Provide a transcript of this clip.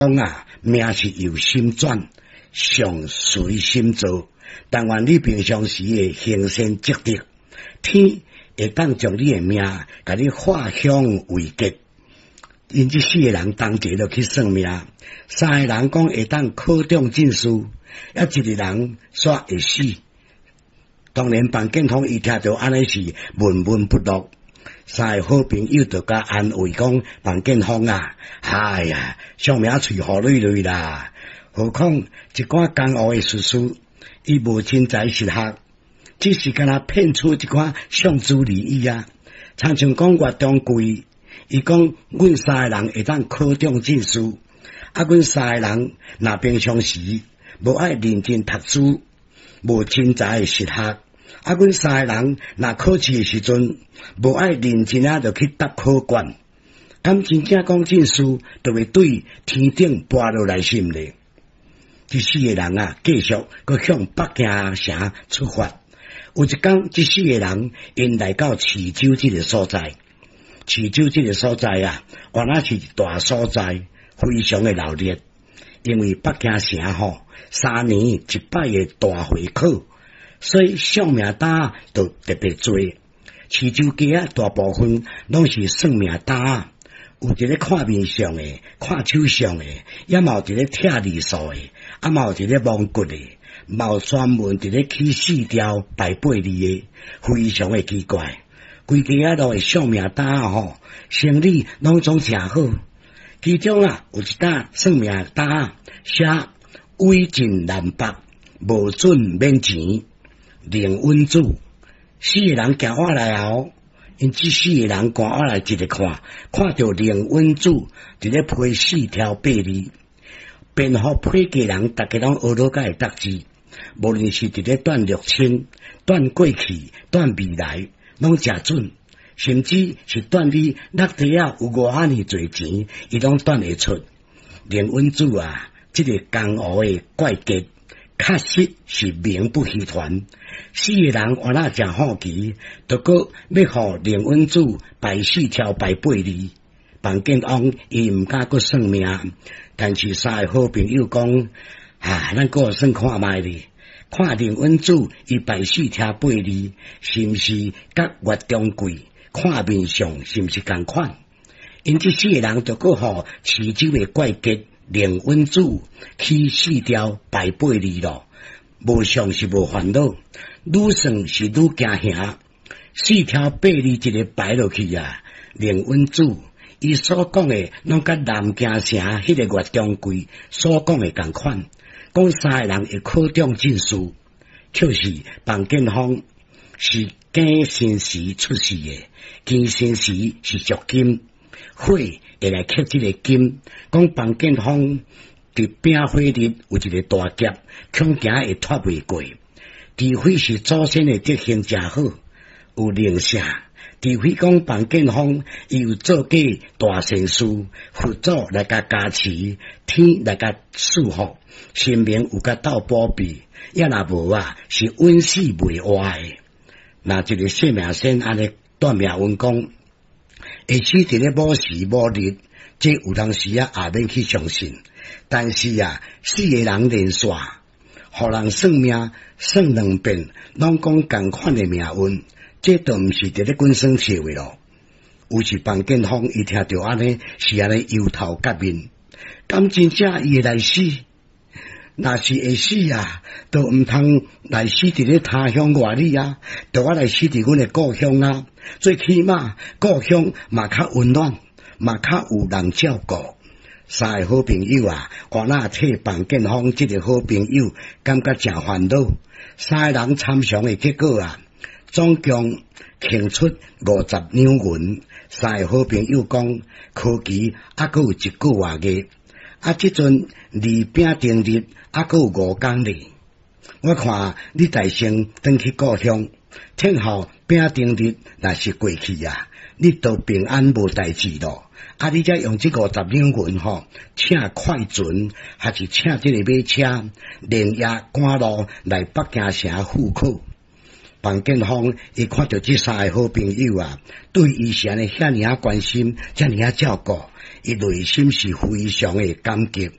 讲啊，命是由心转，上随心做。但愿你平常时的行善积德，天会当将你的命，甲你化凶为吉。因这4个人同齐就去算命，3个人讲会当考中进士，一个人煞会死。当然，房建通伊听到安尼是闷闷不乐。3个好朋友就甲安慰讲：房建通啊，哎呀，上命喙好累累啦。何况一寡江湖的术士，伊无真才实学，只是敢若骗出一寡相资利益啊。常常讲越中贵。伊讲，阮3个人会当考中进士，阮3个人若平常时无爱认真读书，无真才的实学，阮3个人若考试的时阵，无爱认真就去答考卷，敢真正讲进士，就会对天顶跋落来心咧。这4个人啊，继续佮向北京城出发。有一天，这4个人因来到衢州这个所在。衢州这个所在啊，原来是一大所在，非常的闹热。因为北京城3年一摆的大会考，所以算命单就特别多。衢州街啊，大部分拢是算命单，有一个看面相的，看手相的，也嘛有一个听字数的，嘛有一个蒙骨的，嘛有专门一个起4条排8字的，非常的奇怪。规家啊都会算命单生意拢总诚好。其中啊有一单算命单写威震南北，无准免钱，令稳主。4个人行过来因这4个人赶过来一个看到令稳主伫咧批4条8字，便互批家人大家拢学到甲会读字，无论是伫咧断六亲、断过去、断未来。拢诚准，甚至是断你落地啊有偌尼侪钱，伊拢断会出。令稳主啊，这个江湖的怪杰，确实是名不虚传。4个人原来诚好奇，就搁要互令稳主排4条排8字。房建通伊毋敢搁算命，但是3个好朋友讲咱搁算看卖咧。看令稳主伊排4条8字，是毋是甲岳中贵看面相是毋是同款？因这4个人就搁互衢州的怪杰令稳主起4条排8字咯，无相是无烦恼，愈算是愈惊吓。4条8字一个排落去啊，令稳主伊所讲的拢甲南京城迄个岳中贵所讲的同款。讲3个人会考中进士，就是房建通是庚申时出世的，庚申时是属金，火会来克这个金。讲房建通伫丙火日有一个大劫，恐惊会脱袂过。除非是祖先的德行诚好，有灵性。除非讲房建通伊有做过大善事，佛祖来甲加持，天来甲赐福。神明有甲斗保庇，也若无啊，是稳死袂活的。那一个算命先安尼断命运讲，会死伫咧某时某日，这有当时啊也免去相信。但是啊，4个人连续，互人算命算2遍，拢讲同款的命运，这都毋是伫咧滚算笑的咯。有时房建通伊听到安尼，是安尼忧头革面，敢真正伊会来死？若是会死啊，都毋通来死伫咧他乡外里啊，都我来死伫阮的故乡啊。最起码故乡嘛较温暖，嘛较有人照顾。3个好朋友啊，我那替房建通这个好朋友感觉诚烦恼。3个人参详的结果啊，总共倾出50两银。3个好朋友讲，科技还阁有1个外月。即阵离丙丁日还阁有5天咧。我看你大先转去故乡，天后丙丁日若是过去啊，你都平安无代志咯。你才用这50两银请快船，还是请这个马车连夜赶路来北京城赴考。 房建峰伊看到这三个好朋友啊，对伊是安尼遐尔关心，遮尔照顾，伊内心是非常的感激。